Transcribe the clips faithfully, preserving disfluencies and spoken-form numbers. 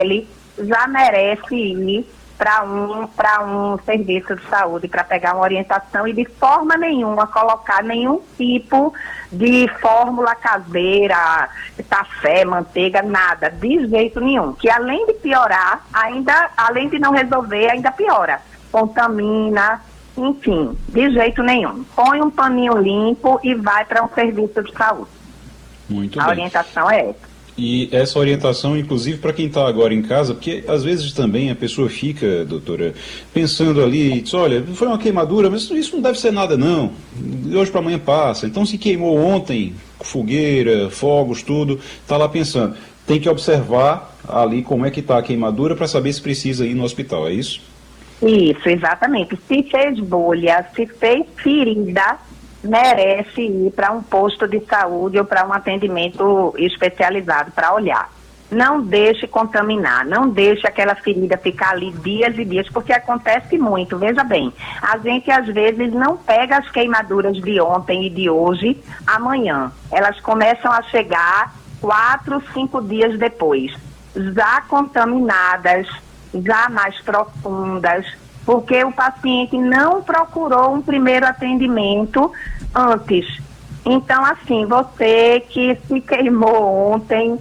ele já merece ir para um, para um serviço de saúde, para pegar uma orientação e de forma nenhuma colocar nenhum tipo de fórmula caseira, café, manteiga, nada, de jeito nenhum. Que além de piorar, ainda, além de não resolver, ainda piora. Contamina, enfim, de jeito nenhum. Põe um paninho limpo e vai para um serviço de saúde. Muito A bem. orientação é essa. E essa orientação, inclusive, para quem está agora em casa, porque às vezes também a pessoa fica, doutora, pensando ali, diz, olha, foi uma queimadura, mas isso não deve ser nada não, de hoje para amanhã passa. Então se queimou ontem, fogueira, fogos, tudo, está lá pensando. Tem que observar ali como é que está a queimadura para saber se precisa ir no hospital, é isso? Isso, exatamente. Se fez bolha, se fez ferida, merece ir para um posto de saúde ou para um atendimento especializado para olhar. Não deixe contaminar, não deixe aquela ferida ficar ali dias e dias, porque acontece muito, veja bem, a gente às vezes não pega as queimaduras de ontem e de hoje amanhã, elas começam a chegar quatro, cinco dias depois, já contaminadas, já mais profundas, porque o paciente não procurou um primeiro atendimento antes. Então, assim, você que se queimou ontem,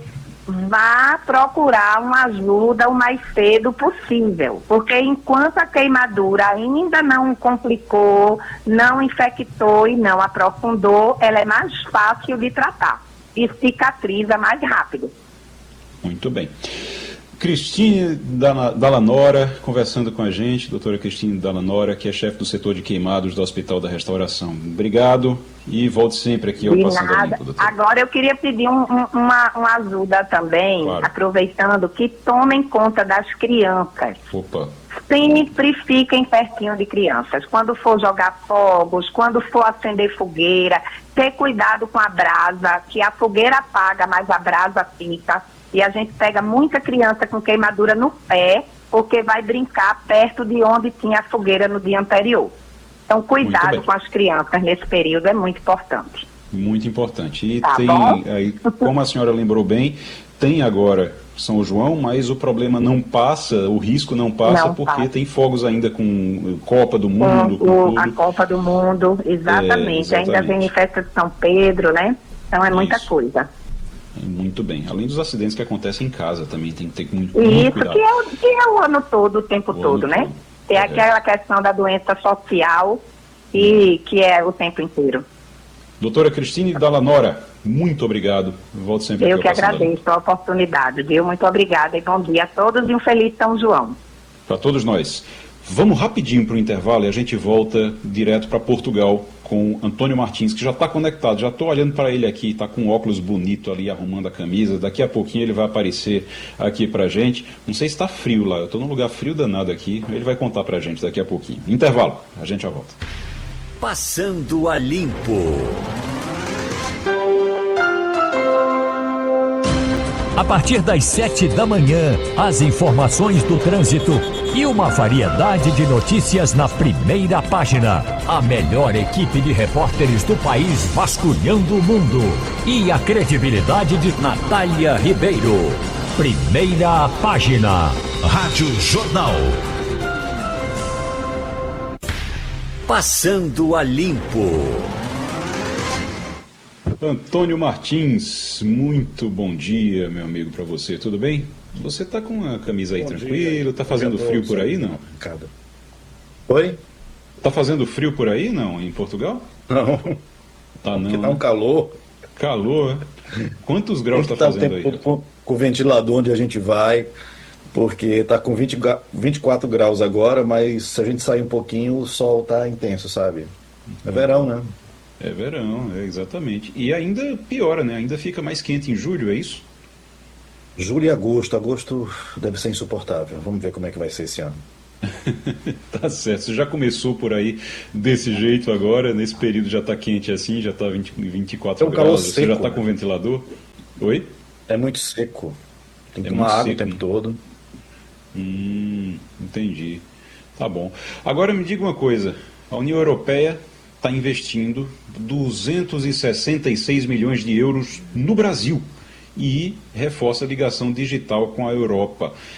vá procurar uma ajuda o mais cedo possível, porque enquanto a queimadura ainda não complicou, não infectou e não aprofundou, ela é mais fácil de tratar e cicatriza mais rápido. Muito bem. Cristine Dallanora, conversando com a gente, doutora Cristine Dallanora, que é chefe do setor de queimados do Hospital da Restauração. Obrigado e volte sempre aqui ao De Passando a nada. Limpo, doutora. Agora eu queria pedir um, um, uma, uma ajuda também, Claro. aproveitando que tomem conta das crianças. Opa. Sempre fiquem pertinho de crianças. Quando for jogar fogos, quando for acender fogueira, ter cuidado com a brasa, que a fogueira apaga, mas a brasa fica. E a gente pega muita criança com queimadura no pé, porque vai brincar perto de onde tinha a fogueira no dia anterior. Então, cuidado com as crianças nesse período é muito importante. Muito importante. E Tá tem, bom? aí, como a senhora lembrou bem, tem agora São João, mas o problema não passa, o risco não passa, Não porque passa. tem fogos ainda com Copa do Mundo, Com com o- a tudo. Copa do Mundo, exatamente. É, Ainda exatamente. vem em festa de São Pedro, né? Então é muita Isso. coisa. Muito bem. Além dos acidentes que acontecem em casa também, tem que ter muito, muito E isso cuidado. que é, o- que é o ano todo, o tempo O todo, ano né? todo. Tem É. aquela questão da doença social e que é o tempo inteiro. Doutora Cristine Dallanora, muito obrigado. Volto sempre Eu aqui que ao Passando a Limpo. agradeço a oportunidade, viu? Muito obrigada e bom dia a todos e um feliz São João. Para todos nós. Vamos rapidinho para o intervalo e a gente volta direto para Portugal com Antônio Martins, que já está conectado. Já estou olhando para ele aqui, está com um óculos bonito ali, arrumando a camisa. Daqui a pouquinho ele vai aparecer aqui para a gente. Não sei se está frio lá, eu estou num lugar frio danado aqui. Ele vai contar para a gente daqui a pouquinho. Intervalo, a gente já volta. Passando a Limpo. A partir das sete da manhã, as informações do trânsito e uma variedade de notícias na primeira página. A melhor equipe de repórteres do país vasculhando o mundo. E a credibilidade de Natália Ribeiro. Primeira página. Rádio Jornal. Passando a Limpo. Antônio Martins, muito bom dia, meu amigo, para você. Tudo bem? Você está com a camisa aí Bom tranquilo? dia. Está fazendo Bom frio dia. por aí, não? Cada. Oi? Está fazendo frio por aí, não, em Portugal? Não, Tá porque não, tá um né? calor. Calor, né? Quantos graus Tem está que estar o fazendo tempo aí? todo com, com o ventilador onde a gente vai, porque tá com vinte, gra- vinte e quatro graus agora, mas se a gente sair um pouquinho, o sol tá intenso, sabe? É verão, né? É verão, é, exatamente. E ainda piora, né? Ainda fica mais quente em julho, é isso? Julho e agosto. Agosto deve ser insuportável. Vamos ver como é que vai ser esse ano. Tá certo. Você já começou por aí desse jeito agora, nesse período já tá quente assim, já tá vinte, vinte e quatro É um calor graus, você já seco, tá né? com ventilador? Oi? É muito seco. Tem que É tomar muito água seco, o tempo né? todo. Hum, entendi. Tá bom. Agora me diga uma coisa, a União Europeia está investindo duzentos e sessenta e seis milhões de euros no Brasil e reforça a ligação digital com a Europa.